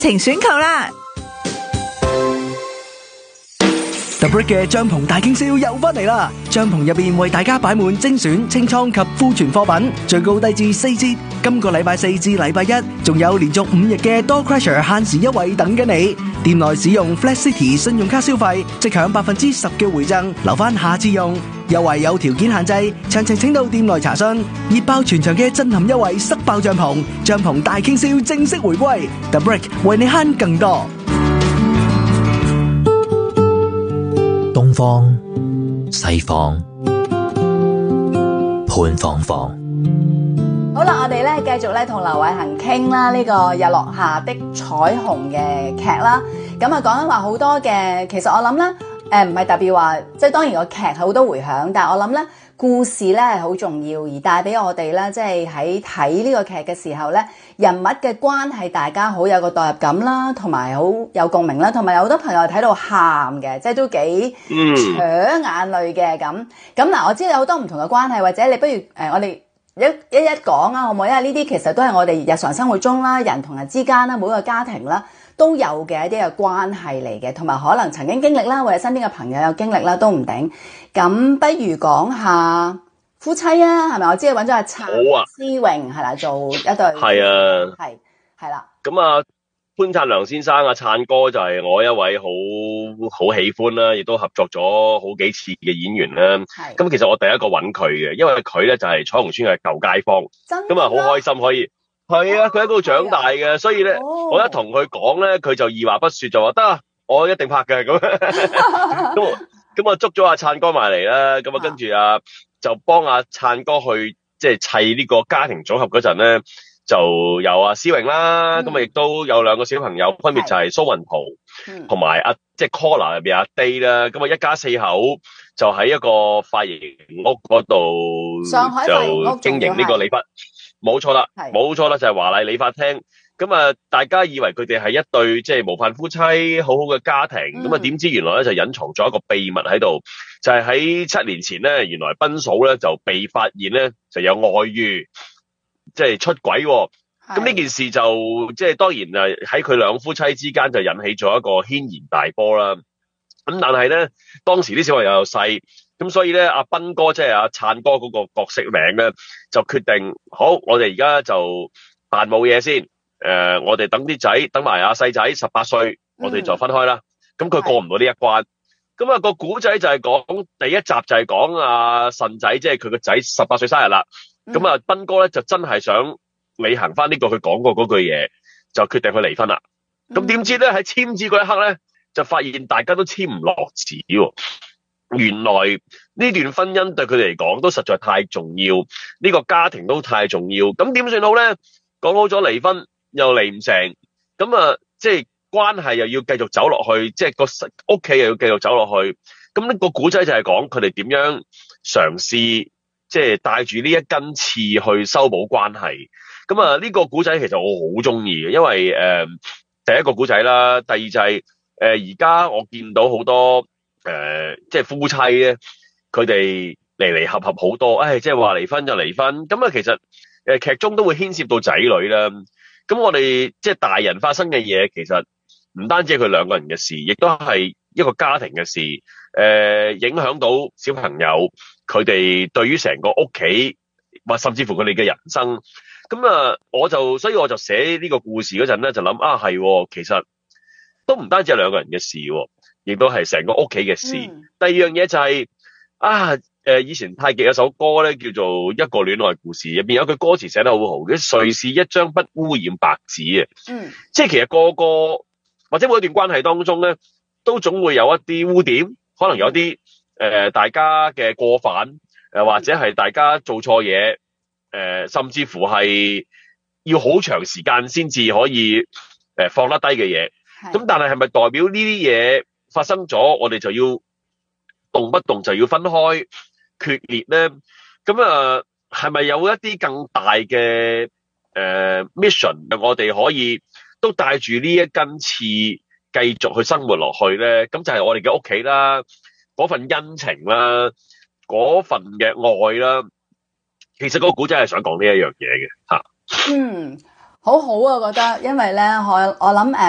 情選購啦 ！The Brick 嘅帳篷大傾銷又翻嚟啦！帳篷入邊為大家擺滿精選清倉及庫存貨品，最高低至4折。今個禮拜4至禮拜1，仲有連續5日嘅 Door Crusher 限時優惠等緊你。店內使用 Flat City 信用卡消費，即享10%嘅回贈，留翻下次用。優惠有條件限制，詳情請到店內查詢。熱爆全場嘅震撼優惠，塞爆帳篷，帳篷大傾銷正式回歸。The Brick 為你慳更多。 東方、西方、潘芳芳。 好啦，我哋咧繼續咧同劉偉恒傾啦，呢個日落下的彩虹嘅劇啦。咁啊講緊話好多嘅，其實我諗咧，唔係特別話，即係當然個劇係好多迴響，但係我諗咧故事咧係好重要，而帶俾我哋咧，即係喺睇呢個劇嘅時候咧，人物嘅關係大家好有個代入感啦，同埋好有共鳴啦，同埋有好多朋友睇到喊嘅，即係都幾搶眼淚嘅咁。咁嗱，我知道有好多唔同嘅關係，或者你不如我哋一講啊，好唔好？因為呢啲其實都係我哋日常生活中啦，人同人之間啦，每個家庭啦都有嘅一啲嘅關係嚟嘅，同埋可能曾經經歷啦，或者身邊嘅朋友有經歷啦，都唔定。咁不如講下夫妻啊，係咪？我知你揾咗阿燦思榮係啦，做一對係啊， 係啦。 咁啊，潘燦良先生啊，燦哥就係我一位好喜歡啦，亦都合作咗好幾次嘅演員啦。咁其實我第一個揾佢嘅，因為佢咧就係彩虹村嘅舊街坊，咁啊好開心可以。係啊，佢喺嗰度長大嘅，所以咧，我一同佢講咧，佢就二話不說就話得，我一定拍嘅咁。咁啊捉咗阿燦哥埋嚟啦，咁啊跟住就幫阿燦哥去即係砌呢個家庭組合嗰陣咧，就有阿思榮啦，咁啊亦都有兩個小朋友，分別就係蘇雲圖同埋即係 Collar 入邊阿 Day 啦，咁啊一家4口就喺一個髮型屋嗰度就經營呢個理髮。冇錯啦，就係華麗理髮廳。咁啊，大家以為佢哋係一對即係模範夫妻，好好嘅家庭。咁啊，點知原來咧就隱藏咗一個秘密喺度，就係喺7年前咧，原來賓嫂咧就被發現咧就有外遇，即係出軌。咁呢件事就即係當然喺佢兩夫妻之間就引起咗一個軒然大波啦。咁但係咧，當時啲小朋友又細。咁所以咧，阿斌哥即係阿燦哥嗰個角色名咧，就決定好，我哋而家就扮冇嘢先。我哋等啲仔，等埋阿細仔18歲，我哋就分開啦。咁佢過唔到呢一關。咁個古仔就係講第一集就係講阿腎仔，即係佢個仔18歲生日啦。咁啊，斌哥咧就真係想履行翻呢個佢講過嗰句嘢，就決定去離婚啦。咁點知咧喺簽字嗰一刻咧，就發現大家都簽唔落紙喎。原來呢段婚姻對佢哋嚟講都實在太重要，呢個家庭都太重要。咁點算好咧？講好咗離婚又離唔成，咁啊，即係關係又要繼續走落去，即係個屋企又要繼續走落去。咁呢個古仔就係講佢哋點樣嘗試，即係帶住呢一根刺去修補關係。咁啊，呢個古仔其實我好中意嘅，因為第一個古仔啦，第二就係而家我見到好多。即係夫妻咧，佢哋離合好多，即係話離婚就離婚。咁啊，其實劇中都會牽涉到仔女啦。咁我哋即係大人發生嘅嘢，其實唔單止係佢兩個人嘅事，亦都係一個家庭嘅事。影響到小朋友，佢哋對於成個屋企，或甚至乎佢哋嘅人生。咁啊，所以我就寫呢個故事嗰陣咧，就諗係，其實都唔單止係兩個人嘅事。亦都係成個屋企嘅事。第二樣嘢就係以前太極有首歌咧，叫做《一個戀愛故事》，入邊有句歌詞寫得好好嘅，誰是一張不污染白紙啊？即係其實個個或者每一段關係當中咧，都總會有一啲污點，可能有啲大家嘅過犯，或者係大家做錯嘢，甚至乎係要好長時間先至可以放得低嘅嘢。咁但係咪代表呢啲嘢發生咗，我哋就要動不動就要分開決裂咧？咁係咪有一啲更大嘅mission，我哋可以都帶住呢一根刺繼續去生活落去咧？咁就係我哋嘅屋企啦，嗰份恩情啦，嗰份嘅愛啦。其實個古仔係想講呢一樣嘢嘅吓。 好好啊，我覺得，因為咧，我諗